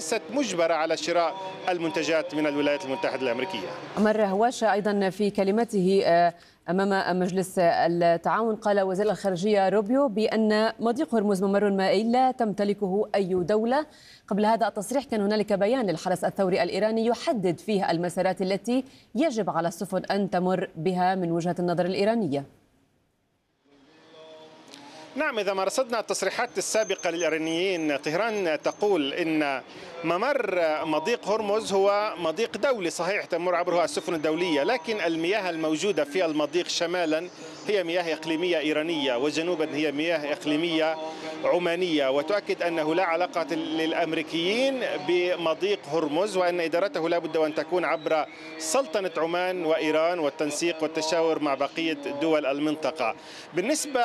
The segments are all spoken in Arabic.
وليست مجبرة على شراء المنتجات من الولايات المتحدة الأمريكية. مر هواش أيضا في كلمته أمام مجلس التعاون قال وزير الخارجية روبيو بأن مضيق هرمز ممر مائي لا تمتلكه أي دولة. قبل هذا التصريح كان هنالك بيان للحرس الثوري الإيراني يحدد فيه المسارات التي يجب على السفن أن تمر بها من وجهة النظر الإيرانية. نعم، إذا ما رصدنا التصريحات السابقة للإيرانيين، طهران تقول إن ممر مضيق هرمز هو مضيق دولي صحيح تمر عبره السفن الدولية، لكن المياه الموجودة في المضيق شمالا هي مياه إقليمية إيرانية وجنوبا هي مياه إقليمية عمانية، وتؤكد أنه لا علاقة للأمريكيين بمضيق هرمز وأن إدارته لا بد وأن تكون عبر سلطنة عمان وإيران والتنسيق والتشاور مع بقية دول المنطقة. بالنسبة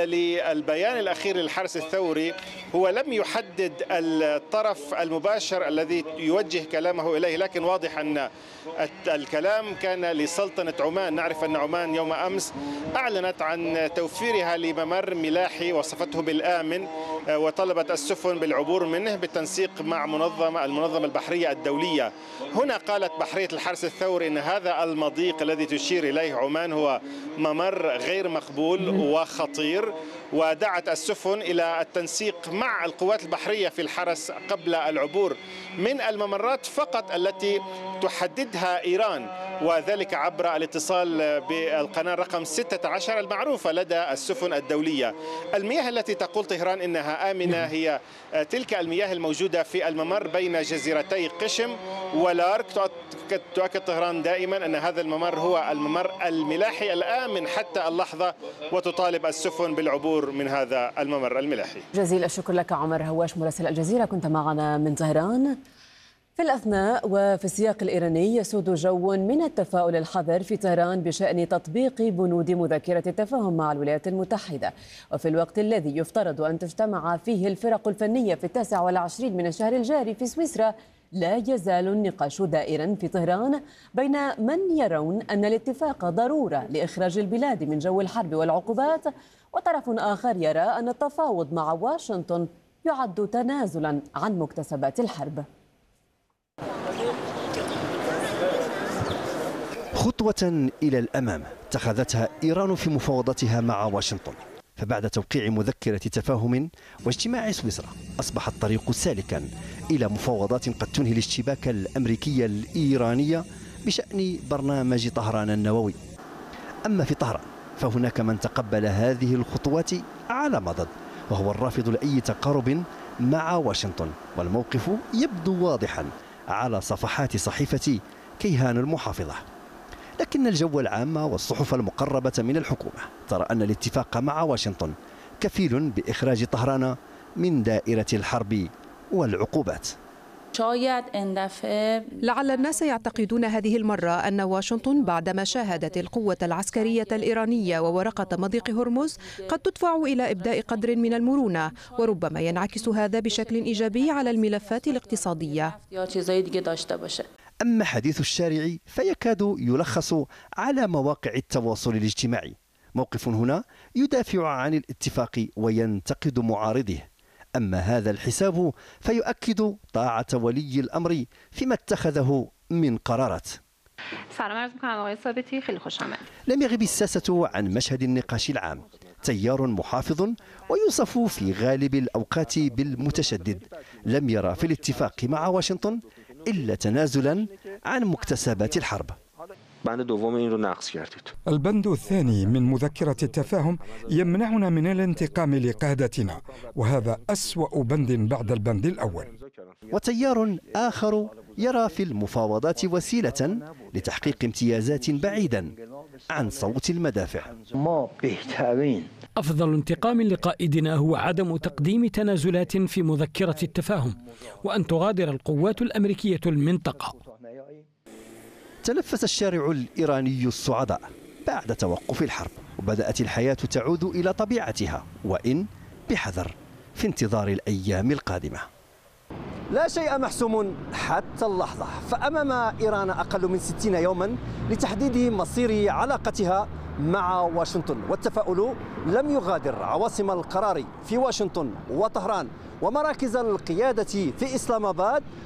للبيان الأخير للحرس الثوري هو لم يحدد الطرف المباشر الذي يوجه كلامه إليه، لكن واضح أن الكلام كان لسلطنة عمان. نعرف أن عمان يوم أمس أعلنت عن توفيرها لممر ملاحي وصفته بالآمن وطلبت السفن بالعبور منه بالتنسيق مع المنظمة البحرية الدولية. هنا قالت بحرية الحرس الثوري أن هذا المضيق الذي تشير إليه عمان هو ممر غير مقبول وخطير، ودعت السفن إلى التنسيق مع القوات البحرية في الحرس قبل العبور من الممرات فقط التي تحددها إيران، وذلك عبر الاتصال بالقناة رقم 16 المعروفة لدى السفن الدولية. المياه التي تقول طهران إنها آمنة هي تلك المياه الموجودة في الممر بين جزيرتي قشم ولارك. تؤكد طهران دائما أن هذا الممر هو الممر الملاحي الآمن حتى اللحظة، وتطالب السفن بالعبور من هذا الممر الملاحي. جزيل الشكر لك عمر هواش مراسل الجزيرة، كنت معنا من طهران. في الأثناء وفي السياق الإيراني يسود جو من التفاؤل الحذر في طهران بشأن تطبيق بنود مذكرة التفاهم مع الولايات المتحدة، وفي الوقت الذي يفترض أن تجتمع فيه الفرق الفنية في 29 من الشهر الجاري في سويسرا، لا يزال النقاش دائرا في طهران بين من يرون أن الاتفاق ضرورة لإخراج البلاد من جو الحرب والعقوبات، وطرف آخر يرى أن التفاوض مع واشنطن يعد تنازلا عن مكتسبات الحرب. خطوة إلى الأمام اتخذتها إيران في مفاوضاتها مع واشنطن، فبعد توقيع مذكرة تفاهم واجتماع سويسرا أصبح الطريق سالكا إلى مفاوضات قد تنهي الاشتباك الأمريكي الإيراني بشأن برنامج طهران النووي. أما في طهران فهناك من تقبل هذه الخطوات على مضض، وهو الرافض لأي تقارب مع واشنطن، والموقف يبدو واضحا على صفحات صحيفة كيهان المحافظة. لكن الجو العام والصحف المقربة من الحكومة ترى أن الاتفاق مع واشنطن كفيل بإخراج طهران من دائرة الحرب والعقوبات. لعل الناس يعتقدون هذه المرة أن واشنطن بعدما شاهدت القوة العسكرية الإيرانية وورقة مضيق هرمز قد تدفع إلى إبداء قدر من المرونة، وربما ينعكس هذا بشكل إيجابي على الملفات الاقتصادية. أما حديث الشارع فيكاد يلخص على مواقع التواصل الاجتماعي. موقف هنا يدافع عن الاتفاق وينتقد معارضه، أما هذا الحساب فيؤكد طاعة ولي الأمر فيما اتخذه من قرارات. لم يغب الساسة عن مشهد النقاش العام. تيار محافظ ويوصف في غالب الأوقات بالمتشدد لم يرى في الاتفاق مع واشنطن إلا تنازلا عن مكتسبات الحرب. البند الثاني من مذكرة التفاهم يمنعنا من الانتقام لقادتنا، وهذا أسوأ بند بعد البند الأول. وتيار آخر يرى في المفاوضات وسيلة لتحقيق امتيازات بعيدا عن صوت المدافع. أفضل انتقام لقائدنا هو عدم تقديم تنازلات في مذكرة التفاهم، وأن تغادر القوات الأمريكية المنطقة. تنفس الشارع الإيراني الصعداء بعد توقف الحرب، وبدأت الحياة تعود إلى طبيعتها، وإن بحذر في انتظار الأيام القادمة. لا شيء محسوم حتى اللحظة، فأمام إيران أقل من 60 يوما لتحديد مصير علاقتها مع واشنطن، والتفاؤل لم يغادر عواصم القرار في واشنطن وطهران ومراكز القيادة في إسلام آباد